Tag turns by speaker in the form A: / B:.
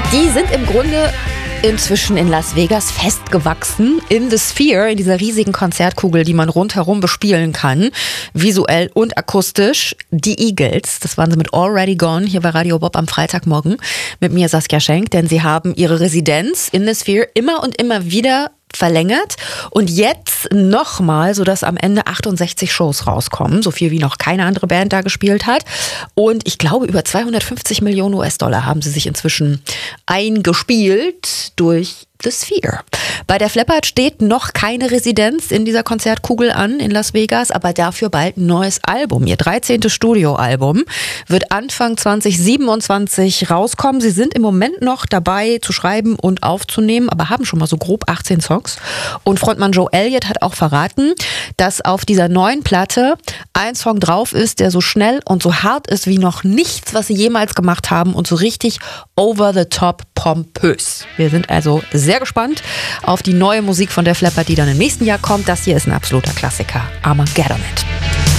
A: Die sind im Grunde inzwischen in Las Vegas festgewachsen in The Sphere, in dieser riesigen Konzertkugel, die man rundherum bespielen kann, visuell und akustisch. Die Eagles, das waren sie mit Already Gone hier bei Radio Bob am Freitagmorgen mit mir Saskia Schenk, denn sie haben ihre Residenz in The Sphere immer und immer wieder verlängert und jetzt nochmal, sodass am Ende 68 Shows rauskommen, so viel wie noch keine andere Band da gespielt hat. Und ich glaube, über 250 Millionen US-Dollar haben sie sich inzwischen eingespielt durch The Sphere. Bei der Flappert steht noch keine Residenz in dieser Konzertkugel an in Las Vegas, aber dafür bald ein neues Album. Ihr 13. Studioalbum wird Anfang 2027 rauskommen. Sie sind im Moment noch dabei zu schreiben und aufzunehmen, aber haben schon mal so grob 18 Songs. Und Frontmann Joe Elliott hat auch verraten, dass auf dieser neuen Platte ein Song drauf ist, der so schnell und so hart ist wie noch nichts, was sie jemals gemacht haben und so richtig over the top pompös. Wir sind also sehr gespannt auf die neue Musik von der Flappert, die dann im nächsten Jahr kommt. Das hier ist ein absoluter Klassiker. Armageddon.